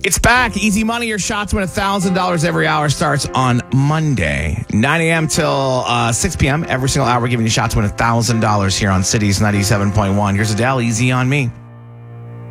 It's back. Easy Money. Your shots win $1,000 every hour. Starts on Monday, 9 a.m. till 6 p.m. Every single hour, we're giving you shots win $1,000 here on Cities 97.1. Here's Adele. Easy on Me.